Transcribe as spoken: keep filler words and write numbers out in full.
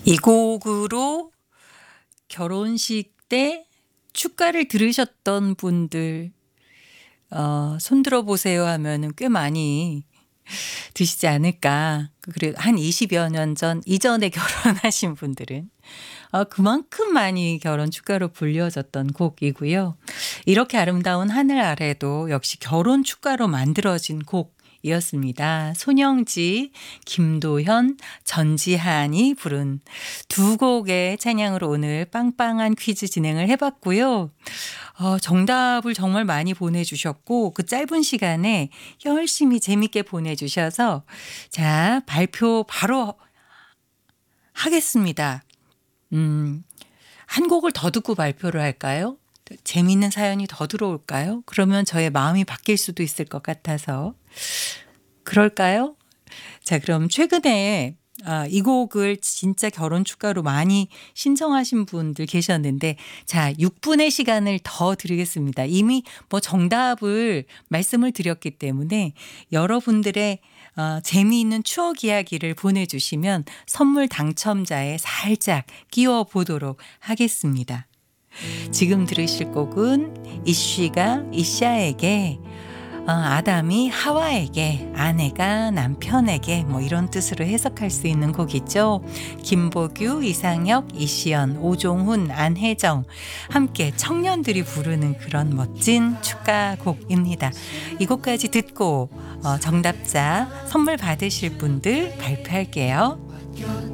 이 곡으로 결혼식 때 축가를 들으셨던 분들 어 손 들어 보세요 하면은 꽤 많이 드시지 않을까. 그리고 한 이십여 년 전 이전에 결혼하신 분들은 어 그만큼 많이 결혼 축가로 불려졌던 곡이고요. 이렇게 아름다운 하늘 아래도 역시 결혼 축가로 만들어진 곡이었습니다. 손영지, 김도현, 전지한이 부른 두 곡의 찬양으로 오늘 빵빵한 퀴즈 진행을 해 봤고요. 어 정답을 정말 많이 보내주셨고 그 짧은 시간에 열심히 재밌게 보내주셔서 자 발표 바로 하겠습니다. 음, 한 곡을 더 듣고 발표를 할까요? 재미있는 사연이 더 들어올까요? 그러면 저의 마음이 바뀔 수도 있을 것 같아서 그럴까요? 자, 그럼 최근에 아, 이 곡을 진짜 결혼 축가로 많이 신청하신 분들 계셨는데 자, 육 분의 시간을 더 드리겠습니다. 이미 뭐 정답을 말씀을 드렸기 때문에 여러분들의 어, 재미있는 추억 이야기를 보내주시면 선물 당첨자에 살짝 끼워 보도록 하겠습니다. 지금 들으실 곡은 이쉬가 이샤에게 어, 아담이 하와에게 아내가 남편에게 뭐 이런 뜻으로 해석할 수 있는 곡이죠. 김보규, 이상혁, 이시연, 오종훈, 안혜정 함께 청년들이 부르는 그런 멋진 축가곡입니다. 이 곡까지 듣고 어, 정답자 선물 받으실 분들 발표할게요.